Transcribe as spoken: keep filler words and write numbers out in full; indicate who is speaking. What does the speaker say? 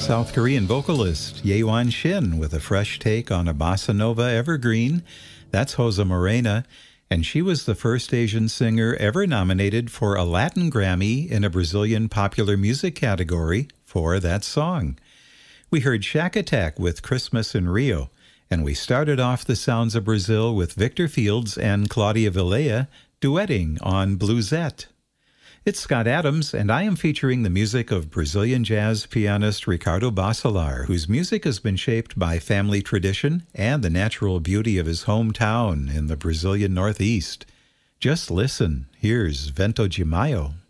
Speaker 1: South Korean vocalist Yeon Shin with a fresh take on a bossa nova evergreen. That's Rosa Morena, and she was the first Asian singer ever nominated for a Latin Grammy in a Brazilian popular music category for that song. We heard Shack Attack with Christmas in Rio, and we started off the sounds of Brazil with Victor Fields and Claudia Villela duetting on Bluesette. It's Scott Adams, and I am featuring the music of Brazilian jazz pianist Ricardo Bacelar, whose music has been shaped by family tradition and the natural beauty of his hometown in the Brazilian Northeast. Just listen. Here's Vento de Maio.